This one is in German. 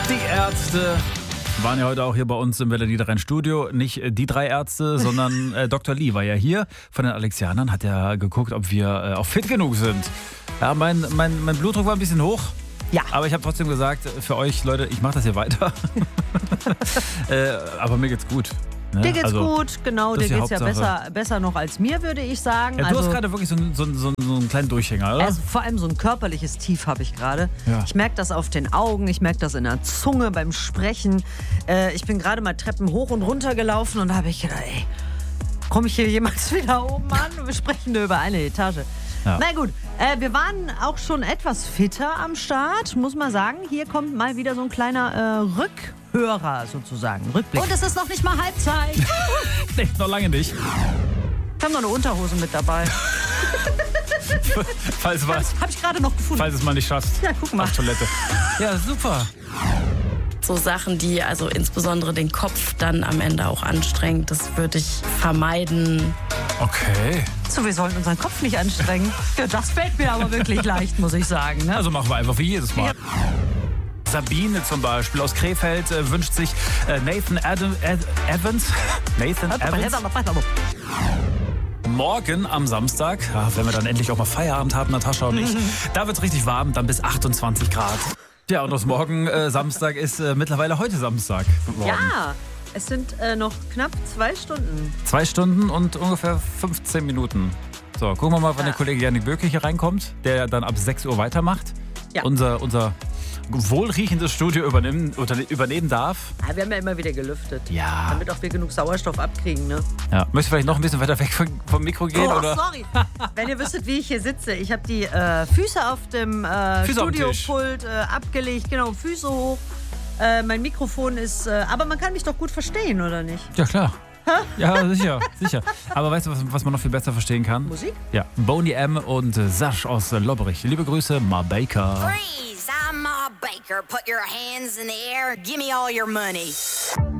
Die Ärzte waren ja heute auch hier bei uns im Welle Niederrhein Studio. Nicht die 3 Ärzte, sondern Dr. Lee war ja hier von den Alexianern, hat ja geguckt, ob wir auch fit genug sind. Ja, mein Blutdruck war ein bisschen hoch. Ja. Aber ich habe trotzdem gesagt, für euch Leute, ich mache das hier weiter. Aber mir geht's gut. Ne? Dir geht's gut, genau, dir geht's ja Hauptsache. besser noch als mir, würde ich sagen. Ja, du hast gerade wirklich so einen kleinen Durchhänger, oder? Also vor allem so ein körperliches Tief habe ich gerade. Ja. Ich merke das auf den Augen, ich merke das in der Zunge beim Sprechen. Ich bin gerade mal Treppen hoch und runter gelaufen und da habe ich gedacht, ey, komme ich hier jemals wieder oben an? Wir sprechen nur über eine Etage. Ja. Na gut, wir waren auch schon etwas fitter am Start, muss man sagen. Hier kommt mal wieder so ein kleiner Rückhörer sozusagen, Rückblick. Und es ist noch nicht mal Halbzeit. Nee, noch lange nicht. Ich habe noch eine Unterhose mit dabei. Falls Hab ich gerade noch gefunden. falls es mal nicht schaffst. Ja, guck mal. Auf Toilette. Ja, super. So Sachen, die also insbesondere den Kopf dann am Ende auch anstrengt, das würde ich vermeiden. Okay. So, wir sollten unseren Kopf nicht anstrengen. Ja, das fällt mir aber wirklich leicht, muss ich sagen. Ne? Also machen wir einfach wie jedes Mal. Ja. Sabine zum Beispiel aus Krefeld wünscht sich Nathan Evans. Nathan Evans. Morgen am Samstag, wenn wir dann endlich auch mal Feierabend haben, Natascha und ich, da wird es richtig warm, dann bis 28 Grad. Ja, und aus morgen Samstag ist mittlerweile heute Samstag geworden. Ja, es sind noch knapp 2 Stunden. 2 Stunden und ungefähr 15 Minuten. So, gucken wir mal, wann der Kollege Janik Böke hier reinkommt, der dann ab 6 Uhr weitermacht. Ja. Unser wohlriechendes Studio übernehmen darf. Ja, wir haben ja immer wieder gelüftet. Ja. Damit auch wir genug Sauerstoff abkriegen, ne? Ja. Möchtest du vielleicht noch ein bisschen weiter weg vom Mikro gehen? Oh, oder? sorry. Wenn ihr wüsstet, wie ich hier sitze. Ich habe die Füße auf dem Füße auf dem Tisch. Studiopult abgelegt. Genau, Füße hoch. Mein Mikrofon ist... aber man kann mich doch gut verstehen, oder nicht? Ja, klar. Ja, sicher. Aber weißt du, was man noch viel besser verstehen kann? Musik? Ja, Boney M. und Sasch aus Lobberich. Liebe Grüße, Ma Baker. Freeze! I'm Ma Baker. Put your hands in the air. Give me all your money.